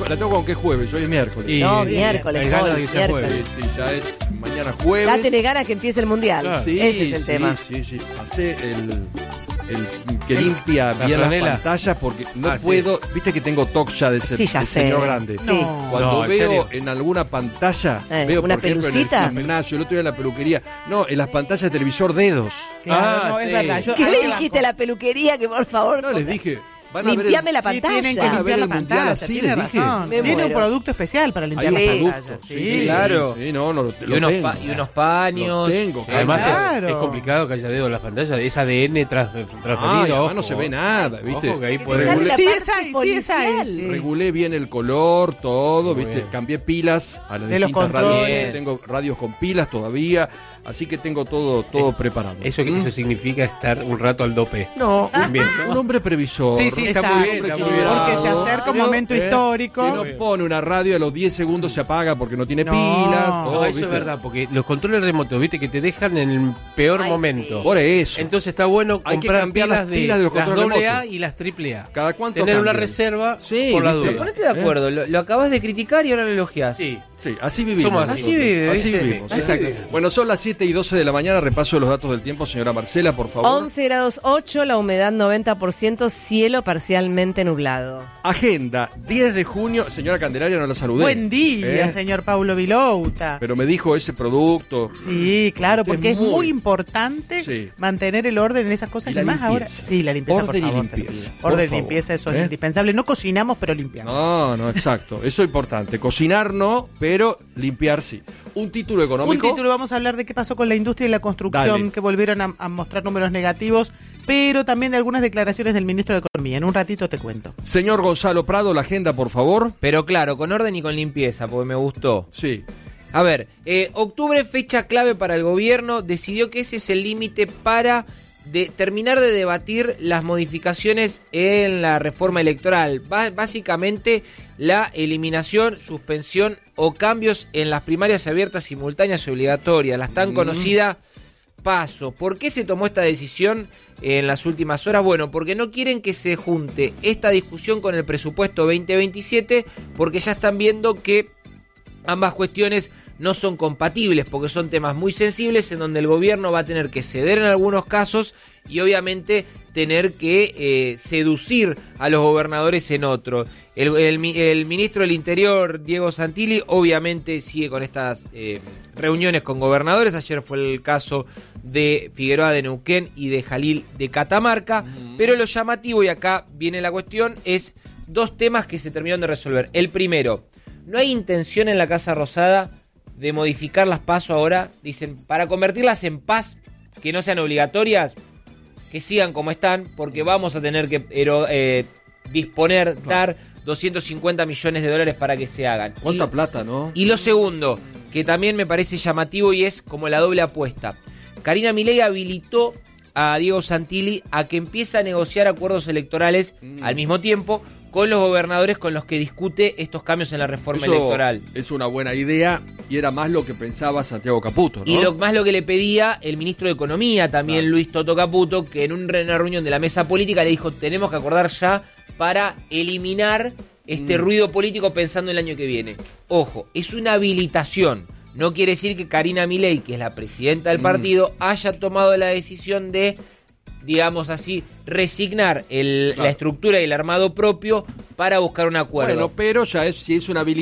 la tengo con que es jueves, hoy es miércoles. No, miércoles. El gana que sea jueves. Sí, ya es mañana jueves. Ya tenés ganas que empiece el mundial. Claro. Sí, Ese es el tema. Sí. Pasé el que limpia la bien franela. las pantallas porque no Sí. puedo. Viste que tengo TOC ya de, Sí, ya de sé. señor grande. Sí. Cuando No, ¿en veo serio? en alguna pantalla, veo ¿una por ejemplo pelucita? en el gimnasio, el otro día en la peluquería, no, en las pantallas de televisor dedos. Claro, no, sí. es verdad. Yo, ¿Qué ahí le banco. dijiste a la peluquería que por favor? No, les dije, van a ver Limpiame la Sí, tienen que pantalla. Van a ver limpiar el la mundial pantalla, así, tiene les dije. razón. Me Tiene un muero. producto especial para limpiar Hay las un pantallas. producto, Sí, claro. Sí, no, lo Y unos, tengo. y unos paños. Lo tengo, Además Claro. es complicado que haya dedo en las pantallas, es ADN transferido. además ojo. no se ve nada, ¿viste? Ojo que ahí Que te puede... sale la Sí, parte es ahí, sí, es policial. ahí, sí. Regulé bien el color, todo, Muy ¿viste? bien. Cambié pilas a las De los distintas radios. controles. Tengo radios con pilas todavía, así que tengo todo preparado. Eso significa estar un rato al dope. No, Bien, un ¿no? hombre previsor. Sí, sí, está muy bien, está muy bien. Porque se acerca un momento histórico. Que no pone una radio y a los 10 segundos se apaga porque no tiene No. pilas. No, todo, eso ¿viste? es verdad, porque los controles remotos, viste, que te dejan en el peor Ay, momento. sí. Por eso. Entonces está bueno Hay que comprar cambiar las pilas de los las controles AA remotos. y las AAA. ¿Cada cuánto Tener una cambian? reserva Sí, por la ¿viste? duda. Ponete de acuerdo, lo acabas de criticar y ahora lo elogias. Sí. Sí, así vivimos. Somos así. Así vive, Así ¿viste? vivimos. Así Exacto. vive. Bueno, son las 7 y 12 de la mañana. Repaso los datos del tiempo, señora Marcela, por favor. 11 grados 8, la humedad 90%, cielo parcialmente nublado. Agenda, 10 de junio. Señora Candelaria, no la saludé. Buen día, ¿Eh? señor Paulo Vilouta. Pero me dijo ese producto. Sí, claro, Usted porque es muy- muy importante Sí. mantener el orden en esas cosas Y la y más ahora. limpieza. Sí, la limpieza, Orden y por favor. te limpieza, pido. por Orden y favor. limpieza, eso ¿Eh? es indispensable. No cocinamos, pero limpiamos. No, exacto. Eso es importante. Cocinar no, pero limpiar sí. Un título Un económico. título, vamos a hablar de qué pasó con la industria y la construcción, Dale. que volvieron a mostrar números negativos, pero también de algunas declaraciones del ministro de Economía. En un ratito te cuento. Señor Gonzalo Prado, la agenda, por favor. Pero claro, con orden y con limpieza, porque me gustó. Sí. A ver, octubre, fecha clave para el gobierno, decidió que ese es el límite para terminar de debatir las modificaciones en la reforma electoral. Básicamente la eliminación, suspensión o cambios en las primarias abiertas, simultáneas y obligatorias, las tan conocidas PASO. ¿Por qué se tomó esta decisión en las últimas horas? Bueno, porque no quieren que se junte esta discusión con el presupuesto 2027, porque ya están viendo que ambas cuestiones no son compatibles, porque son temas muy sensibles en donde el gobierno va a tener que ceder en algunos casos y obviamente tener que seducir a los gobernadores en otros. El ministro del Interior, Diego Santilli, obviamente sigue con estas reuniones con gobernadores. Ayer fue el caso de Figueroa de Neuquén y de Jalil de Catamarca, pero lo llamativo, y acá viene la cuestión, es dos temas que se terminaron de resolver. El primero, no hay intención en la Casa Rosada de modificar las PASO ahora, dicen, para convertirlas en PAS, que no sean obligatorias, que sigan como están, porque vamos a tener que dar 250 millones de dólares para que se hagan. ¿Cuánta plata, no? Y lo segundo, que también me parece llamativo y es como la doble apuesta. Karina Milei habilitó a Diego Santilli a que empiece a negociar acuerdos electorales al mismo tiempo con los gobernadores con los que discute estos cambios en la reforma Eso electoral. es una buena idea y era más lo que pensaba Santiago Caputo, ¿no? Y más lo que le pedía el ministro de Economía, también Claro. Luis Toto Caputo, que en una reunión de la mesa política le dijo, tenemos que acordar ya para eliminar este ruido político pensando en el año que viene. Ojo, es una habilitación. No quiere decir que Karina Milei, que es la presidenta del partido, haya tomado la decisión de, digamos así, resignar la estructura y el armado propio para buscar un acuerdo. Bueno, pero ya si es una habilitación